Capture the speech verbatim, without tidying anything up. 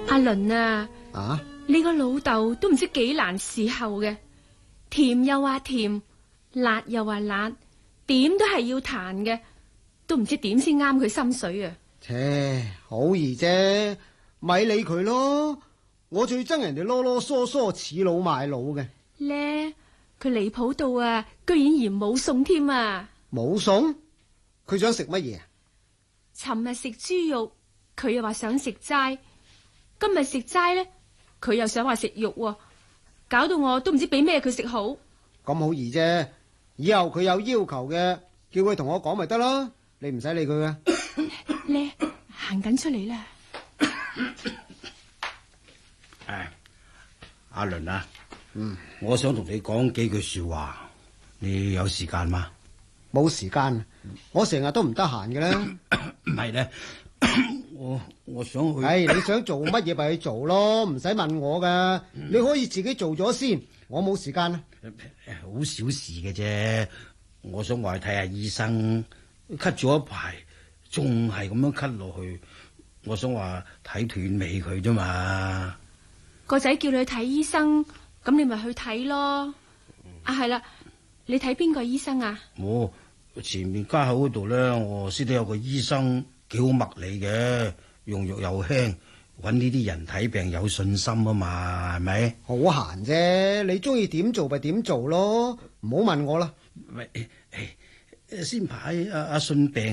阿倫啊， 啊， 你個老豆都唔知幾難伺候嘅，甜又話甜，辣又話辣，點都係要彈嘅，都唔知點先啱佢心水啊！ 切，好易啫，咪理佢咯。我最憎人哋囉囉嗦嗦恃老賣老嘅。 咧，佢離譜到啊，居然嫌冇餸添啊！ 冇餸？佢想食乜嘢啊？ 尋日食豬肉，佢又話想食齋；今日食齋咧，佢又想話食肉喎，搞到我都唔知俾咩佢食好。 咁好易啫，以後佢有要求嘅，叫佢同我講咪得咯，你唔使理佢嘅。 咧，行緊出嚟啦。 誒，阿倫啊， 嗯， 我想同你講幾句說話，你有時間嗎？ 冇時間，我成日都唔得閒嘅啦。 唔係咧，我我想去。 唉、哎，你想做乜嘢咪去做咯，唔使問我噶，你可以自己做咗先。我冇時間啊。 好小事嘅啫，我想話去睇下醫生，咳咗一排，仲係咁樣咳落去，我想話睇斷尾佢啫嘛。 個仔叫你去睇醫生，咁你咪去睇咯。啊，係啦，你睇邊個醫生啊？ 我前面街口嗰度咧，我識得有個醫生幾好脈理嘅，用藥又輕，搵呢啲人睇病有信心啊嘛，係咪？ 好閒啫，你中意點做咪點做咯，唔好問我啦。 喂，先排阿阿信病。